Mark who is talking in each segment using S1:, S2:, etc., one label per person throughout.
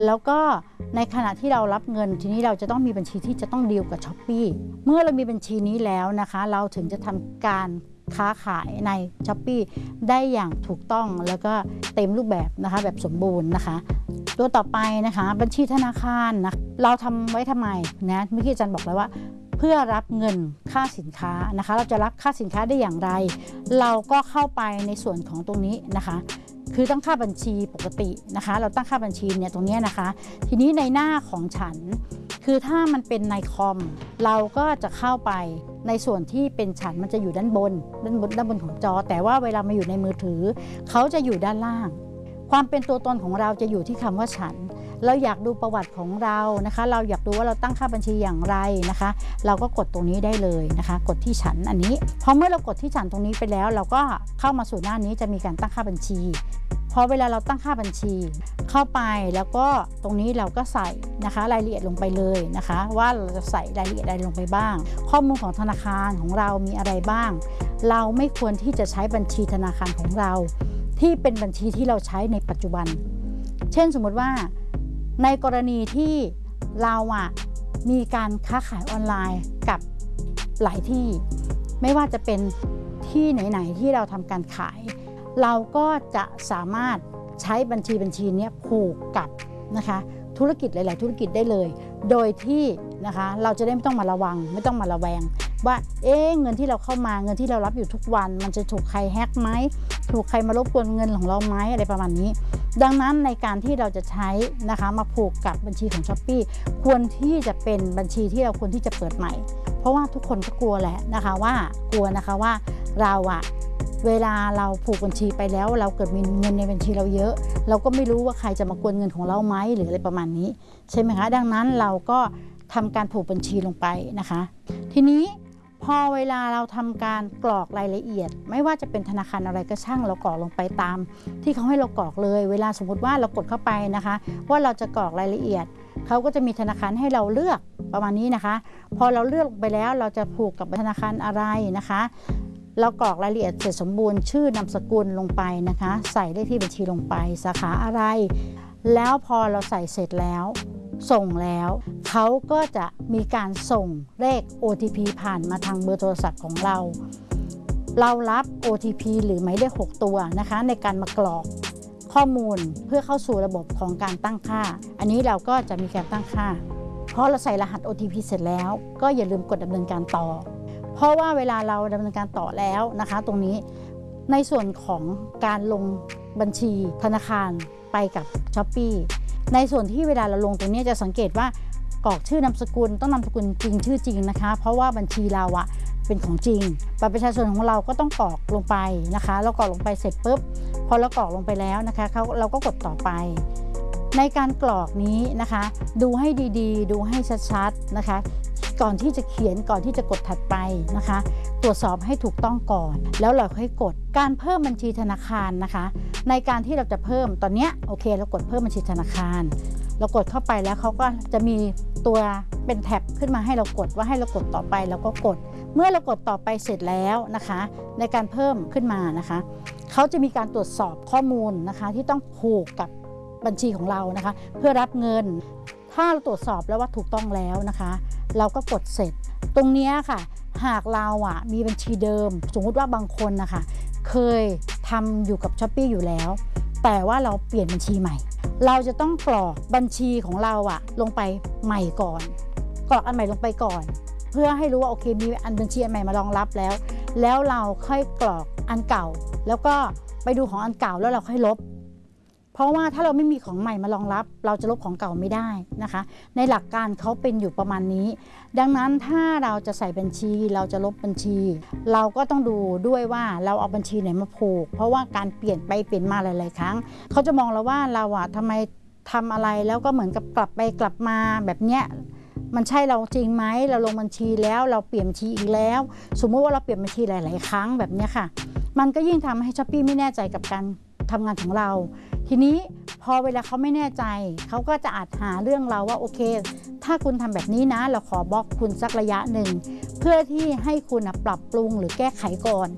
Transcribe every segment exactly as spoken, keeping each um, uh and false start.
S1: แล้วก็ในขณะที่เรารับเงินทีนี้เราจะต้องมีบัญชีที่จะต้องดีลกับ Shopee เมื่อเรามีบัญชีนี้แล้วนะคะเราถึงจะทำการค้าขายใน Shopee ได้อย่างถูกต้องแล้วก็เต็มรูปแบบนะคะแบบสมบูรณ์นะคะตัวต่อไปนะคะบัญชีธนาคารนะเราทำไว้ทำไมนะเมื่อกี้อาจารย์บอกแล้วว่าเพื่อรับเงินค่าสินค้านะคะเราจะรับค่าสินค้าได้อย่างไรเราก็เข้าไปในส่วนของตรงนี้นะคะคือตั้งค่าบัญชีปกตินะคะเราตั้งค่าบัญชีเนี่ยตรงนี้นะคะทีนี้ในหน้าของฉันคือถ้ามันเป็นในคอมเราก็จะเข้าไปในส่วนที่เป็นฉันมันจะอยู่ด้านบนด้านบนด้านบนของจอแต่ว่าเวลามาอยู่ในมือถือเขาจะอยู่ด้านล่างความเป็นตัวตนของเราจะอยู่ที่คำว่าฉันเราอยากดูประวัติของเรานะคะเราอยากดูว่าเราตั้งค่าบัญชีอย่างไรนะคะเราก็กดตรงนี้ได้เลยนะคะกดที่ฉันอันนี้พอเมื่อเรากดที่ฉันตรงนี้ไปแล้วเราก็เข้ามาสู่หน้านี้จะมีการตั้งค่าบัญชีพอเวลาเราตั้งค่าบัญชีเข้าไปแล้วก็ตรงนี้เราก็ใส่นะคะรายละเอียดลงไปเลยนะคะว่าเราจะใส่รายละเอียดอะไรลงไปบ้างข้อมูลของธนาคารของเรามีอะไรบ้างเราไม่ควรที่จะใช้บัญชีธนาคารของเราที่เป็นบัญชีที่เราใช้ในปัจจุบันเช่นสมมติว่าในกรณีที่เราอะมีการค้าขายออนไลน์กับหลายที่ไม่ว่าจะเป็นที่ไหนๆที่เราทำการขายเราก็จะสามารถใช้บัญชีบัญชีนี้ผูกกับนะคะธุรกิจหลายๆธุรกิจได้เลยโดยที่นะคะเราจะได้ไม่ต้องมาระวังไม่ต้องมาระแวงว่าเอ๊ะเงินที่เราเข้ามาเงินที่เรารับอยู่ทุกวันมันจะถูกใครแฮกไหมถูกใครมารบกวนเงินของเราไหมอะไรประมาณนี้ดังนั้นในการที่เราจะใช้นะคะมาผูกกับบัญชีของ Shopee ควรที่จะเป็นบัญชีที่เราควรที่จะเปิดใหม่เพราะว่าทุกคนก็กลัวแหละนะคะว่ากลัวนะคะว่าเราอะเวลาเราผูกบัญชีไปแล้วเราเกิดมีเงินในบัญชีเราเยอะเราก็ไม่รู้ว่าใครจะมากวนเงินของเราไหมหรืออะไรประมาณนี้ใช่ไหมคะดังนั้นเราก็ทำการผูกบัญชีลงไปนะคะทีนี้พอเวลาเราทำการกรอกรายละเอียดไม่ว่าจะเป็นธนาคารอะไรก็ช่างเรากรอกลงไปตามที่เขาให้เรากรอกเลยเวลาสมมติว่าเรากดเข้าไปนะคะว่าเราจะกรอกรายละเอียดเขาก็จะมีธนาคารให้เราเลือกประมาณนี้นะคะพอเราเลือกไปแล้วเราจะผูกกับธนาคารอะไรนะคะเรากรอกรายละเอียดเสร็จสมบูรณ์ชื่อนามสกุลลงไปนะคะใส่เลขที่บัญชีลงไปสาขาอะไรแล้วพอเราใส่เสร็จแล้วส่งแล้วเขาก็จะมีการส่งเลข โอ ที พี ผ่านมาทางเบอร์โทรศัพท์ของเราเรารับ โอ ที พี หรือหมายเลขหกตัวนะคะในการมากรอกข้อมูลเพื่อเข้าสู่ระบบของการตั้งค่าอันนี้เราก็จะมีการตั้งค่าพอเราใส่รหัส โอ ที พี เสร็จแล้วก็อย่าลืมกดดำเนินการต่อเพราะว่าเวลาเราดำเนินการต่อแล้วนะคะตรงนี้ในส่วนของการลงบัญชีธนาคารไปกับ Shopee ในส่วนที่เวลาเราลงตรงนี้จะสังเกตว่ากรอกชื่อนามสกุลต้องนามสกุลจริงชื่อจริงนะคะเพราะว่าบัญชีเราอะเป็นของจริงบัตรประชาชนของเราก็ต้องกรอกลงไปนะคะเรากรอกลงไปเสร็จปุ๊บพอเรากรอกลงไปแล้วนะคะเขาเราก็กดต่อไปในการกรอกนี้นะคะดูให้ดีๆดูให้ชัดๆนะคะก่อนที่จะเขียนก่อนที่จะกดถัดไปนะคะตรวจสอบให้ถูกต้องก่อนแล้วเราค่อยกดการเพิ่มบัญชีธนาคารนะคะในการที่เราจะเพิ่มตอนนี้โอเคเรากดเพิ่มบัญชีธนาคารเรากดเข้าไปแล้วเขาก็จะมีตัวเป็นแท็บขึ้นมาให้เรากดว่าให้เรากดต่อไปเราก็กดเมื่อเรากดต่อไปเสร็จแล้วนะคะในการเพิ่มขึ้นมานะคะเขาจะมีการตรวจสอบข้อมูลนะคะที่ต้องผูกกับบัญชีของเรานะคะเพื่อรับเงินถ้าเราตรวจสอบแล้วว่าถูกต้องแล้วนะคะเราก็กดเสร็จตรงนี้ค่ะหากเราอ่ะมีบัญชีเดิมสมมุติว่าบางคนนะคะเคยทำอยู่กับ Shopee อยู่แล้วแต่ว่าเราเปลี่ยนบัญชีใหม่เราจะต้องกรอกบัญชีของเราอะลงไปใหม่ก่อนกรอกอันใหม่ลงไปก่อนเพื่อให้รู้ว่าโอเคมีอันบัญชีอันใหม่มารองรับแล้วแล้วเราค่อยกรอกอันเก่าแล้วก็ไปดูของอันเก่าแล้วเราค่อยลบเพราะว่าถ้าเราไม่มีของใหม่มารองรับเราจะลบของเก่าไม่ได้นะคะในหลักการเขาเป็นอยู่ประมาณนี้ดังนั้นถ้าเราจะใส่บัญชีเราจะลบบัญชีเราก็ต้องดูด้วยว่าเราเอาบัญชีไหนมาผูกเพราะว่าการเปลี่ยนไปเปลี่ยนมาหลายๆครั้งเขาจะมองเราว่าเราอะทำไมทำอะไรแล้วก็เหมือนกับกลับไปกลับมาแบบเนี้ยมันใช่เราจริงไหมเราลงบัญชีแล้วเราเปลี่ยนบัญชีอีกแล้วสมมติว่าเราเปลี่ยนบัญชีหลายๆครั้งแบบนี้ค่ะมันก็ยิ่งทำให้ Shopee ไม่แน่ใจกับการทำงานของเราทีนี้พอเวลาเขาไม่แน่ใจเขาก็จะอาจหาเรื่องเราว่าโอเคถ้าคุณทำแบบนี้นะเราขอบล็อกคุณสักระยะหนึ่งเพื่อที่ให้คุณปรับปรุงหรือแก้ไขก่อน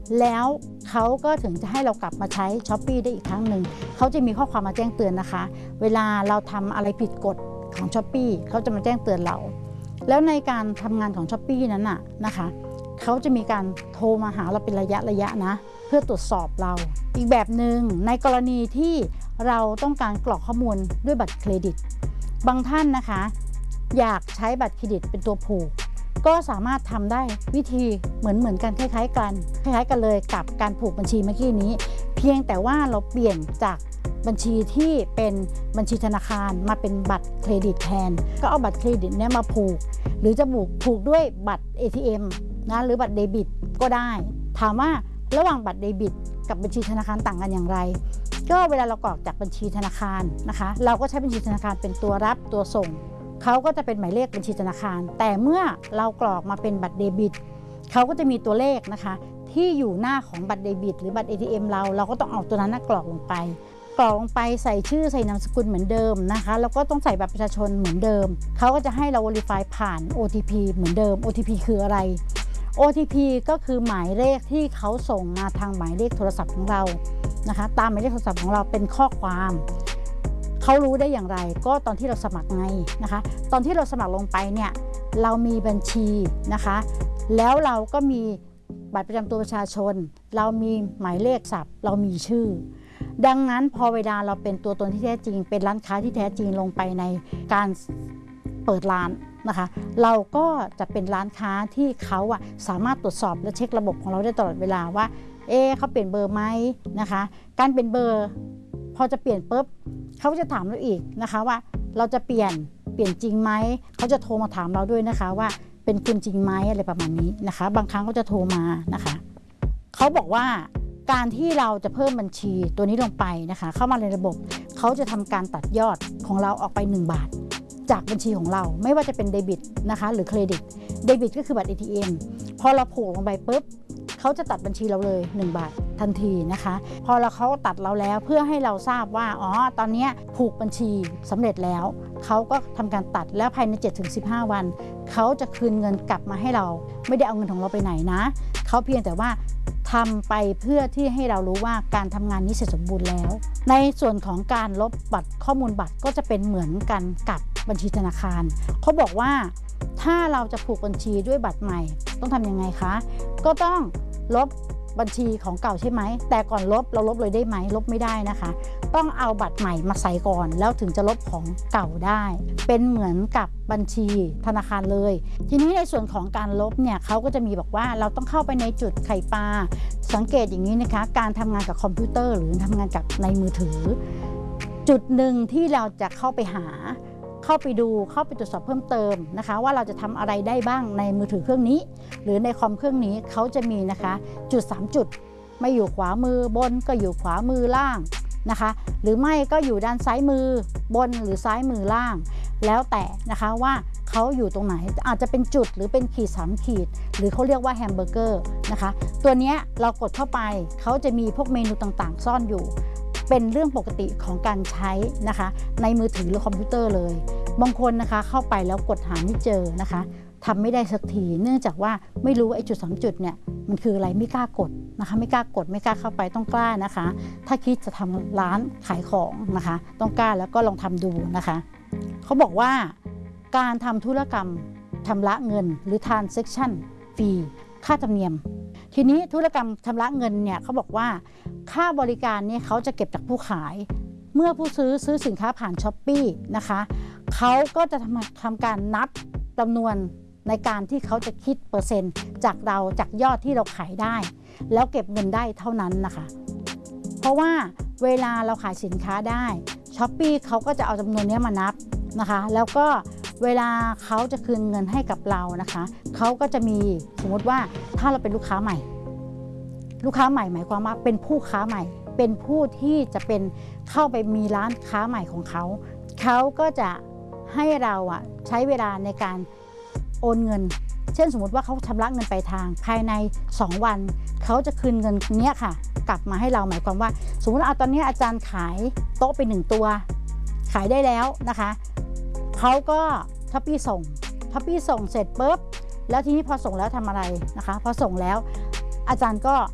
S1: แล้วเขาก็ถึงจะให้เรากลับมาใช้ Shopee ได้อีกครั้งหนึ่งเขาจะมีข้อความมาแจ้งเตือนนะคะเวลาเราทำอะไรผิดกฎของ Shopee เขาจะมาแจ้งเตือนเราแล้วในการทำงานของ Shopee นั้นน่ะนะคะเขาจะมีการโทรมาหาเราเป็นระยะระยะนะเพื่อตรวจสอบเราอีกแบบหนึ่งในกรณีที่เราต้องการกรอกข้อมูลด้วยบัตรเครดิตบางท่านนะคะอยากใช้บัตรเครดิตเป็นตัวผูกก็สามารถทำได้วิธีเหมือนเหมือนกันคล้ายๆกันคล้ายๆกันเลยกับการผูกบัญชีเมื่อกี้นี้เพียงแต่ว่าเราเปลี่ยนจากบัญชีที่เป็นบัญชีธนาคารมาเป็นบัตรเครดิตแทนก็เอาบัตรเครดิตเนี่ยมาผูกหรือจะผูกผูกด้วยบัตร เอ ที เอ็ม นะหรือบัตรเดบิตก็ได้ถามว่าระหว่างบัตรเดบิตกับบัญชีธนาคารต่างกันอย่างไรก็เวลาเรากรอกจากบัญชีธนาคารนะคะเราก็ใช้บัญชีธนาคารเป็นตัวรับตัวส่งเขาก็จะเป็นหมายเลขบัญชีธนาคารแต่เมื่อเรากรอกมาเป็นบัตรเดบิตเขาก็จะมีตัวเลขนะคะที่อยู่หน้าของบัตรเดบิตหรือบัตร เอ ที เอ็ม เราเราก็ต้องเอาตัวนั้นกรอกลงไปกรอกลงไปใส่ชื่อใส่นามสกุลเหมือนเดิมนะคะแล้วก็ต้องใส่บัตรประชาชนเหมือนเดิมเขาก็จะให้เรา Verify ผ่าน โอ ที พี เหมือนเดิม โอ ที พี คืออะไร โอ ที พี ก็คือหมายเลขที่เขาส่งมาทางหมายเลขโทรศัพท์ของเรานะคะตามหมายเลขโทรศัพท์ของเราเป็นข้อความเขารู้ได้อย่างไรก็ตอนที่เราสมัครไงนะคะตอนที่เราสมัครลงไปเนี่ยเรามีบัญชีนะคะแล้วเราก็มีบัตรประจำตัวประชาชนเรามีหมายเลขศัพท์เรามีชื่อดังนั้นพอเวลาเราเป็นตัวตนที่แท้จริงเป็นร้านค้าที่แท้จริงลงไปในการเปิดร้านนะคะเราก็จะเป็นร้านค้าที่เขาอะสามารถตรวจสอบและเช็คระบบของเราได้ตลอดเวลาว่าเอ๊ะเขาเปลี่ยนเบอร์ไหมนะคะการเป็นเบอร์พอจะเปลี่ยนปุ๊บเขาจะถามเราอีกนะคะว่าเราจะเปลี่ยนเปลี่ยนจริงไหมเขาจะโทรมาถามเราด้วยนะคะว่าเป็นคุณจริงไหมอะไรประมาณนี้นะคะบางครั้งก็จะโทรมานะคะเขาบอกว่าการที่เราจะเพิ่มบัญชีตัวนี้ลงไปนะคะเข้ามาในระบบเขาจะทำการตัดยอดของเราออกไปหนึ่งบาทจากบัญชีของเราไม่ว่าจะเป็นเดบิตนะคะหรือเครดิตเดบิตก็คือบัตร เอ ที เอ็ม พอเราผูกลงไปปุ๊บเขาจะตัดบัญชีเราเลยหนึ่งบาททันทีนะคะพอเราเขาตัดเราแล้วเพื่อให้เราทราบว่าอ๋อตอนนี้ผูกบัญชีสำเร็จแล้วเขาก็ทำการตัดแล้วภายใน เจ็ดถึงสิบห้า วันเขาจะคืนเงินกลับมาให้เราไม่ได้เอาเงินของเราไปไหนนะเขาเพียงแต่ว่าทำไปเพื่อที่ให้เรารู้ว่าการทำงานนี้เสร็จสมบูรณ์แล้วในส่วนของการลบบัตรข้อมูลบัตรก็จะเป็นเหมือนกันกับบัญชีธนาคารเขาบอกว่าถ้าเราจะผูกบัญชีด้วยบัตรใหม่ต้องทำยังไงคะก็ต้องลบบัญชีของเก่าใช่ไหมแต่ก่อนลบเราลบเลยได้ไหมลบไม่ได้นะคะต้องเอาบัตรใหม่มาใส่ก่อนแล้วถึงจะลบของเก่าได้เป็นเหมือนกับบัญชีธนาคารเลยทีนี้ในส่วนของการลบเนี่ยเขาก็จะมีบอกว่าเราต้องเข้าไปในจุดไข่ปลาสังเกตอย่างนี้นะคะการทำงานกับคอมพิวเตอร์หรือทำงานกับในมือถือจุดหนึ่งที่เราจะเข้าไปหาเข้าไปดูเข้าไปตรวจสอบเพิ่มเติมนะคะว่าเราจะทำอะไรได้บ้างในมือถือเครื่องนี้หรือในคอมเครื่องนี้เขาจะมีนะคะจุดสามจุดไม่อยู่ขวามือบนก็อยู่ขวามือล่างนะคะหรือไม่ก็อยู่ด้านซ้ายมือบนหรือซ้ายมือล่างแล้วแต่นะคะว่าเขาอยู่ตรงไหนอาจจะเป็นจุดหรือเป็นขีดสามขีดหรือเขาเรียกว่าแฮมเบอร์เกอร์นะคะตัวนี้เรากดเข้าไปเขาจะมีพวกเมนูต่างๆซ่อนอยู่เป็นเรื่องปกติของการใช้นะคะในมือถือหรือคอมพิวเตอร์เลยบางคนนะคะเข้าไปแล้วกดหาไม่เจอนะคะทำไม่ได้สักทีเนื่องจากว่าไม่รู้ไอ้จุดสามจุดเนี่ยมันคืออะไรไม่กล้ากดนะคะไม่กล้ากดไม่กล้าเข้าไปต้องกล้านะคะถ้าคิดจะทำร้านขายของนะคะต้องกล้าแล้วก็ลองทำดูนะคะเขาบอกว่าการทำธุรกรรมชำระเงินหรือ transaction fee ค่าธรรมเนียมทีนี้ธุรกรรมชำระเงินเนี่ยเขาบอกว่าค่าบริการเนี่ยเขาจะเก็บจากผู้ขายเมื่อผู้ซื้อซื้อสินค้าผ่าน Shopee นะคะเขาก็จะทำทำการนับจำนวนในการที่เขาจะคิดเปอร์เซ็นต์จากเราจากยอดที่เราขายได้แล้วเก็บเงินได้เท่านั้นนะคะเพราะว่าเวลาเราขายสินค้าได้ Shopee เขาก็จะเอาจำนวนนี้มานับนะคะแล้วก็เวลาเขาจะคืนเงินให้กับเรานะคะเขาก็จะมีสมมติว่าถ้าเราเป็นลูกค้าใหม่ลูกค้าใหม่หมายความว่าเป็นผู้ค้าใหม่เป็นผู้ที่จะเป็นเข้าไปมีร้านค้าใหม่ของเขาเขาก็จะให้เราอะใช้เวลาในการโอนเงินเช่นสมมติว่าเขาชำระเงินปลายทางภายในสองวันเขาจะคืนเงินเนี้ยค่ะกลับมาให้เราหมายความว่าสมมติเอาตอนนี้อาจารย์ขายโต๊ะไปหนึ่งตัวขายได้แล้วนะคะเขาก็ช้อปปี้ส่งช้อปปี้ส่งเสร็จปุ๊บแล้วทีนี้พอส่งแล้วทำอะไรนะคะพอส่งแล้วอาจารย์ก็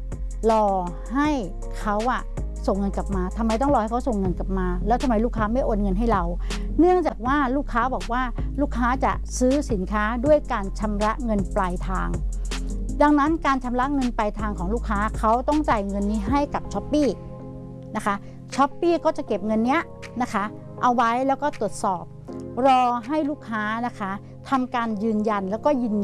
S1: รอให้เขาอะส่งเงินกลับมาทำไมต้องรอให้เขาส่งเงินกลับมาแล้วทำไมลูกค้าไม่โอนเงินให้เรา เนื่องจากว่าลูกค้าบอกว่าลูกค้าจะซื้อสินค้าด้วยการชำระเงินปลายทางดังนั้นการชำระเงินปลายทางของลูกค้าเขาต้องจ่ายเงินนี้ให้กับ Shopee นะคะ Shopee ก็จะเก็บเงินเนี้ยนะคะเอาไว้แล้วก็ตรวจสอบรอให้ลูกค้านะคะทำการยืนยันแล้วก็ยิน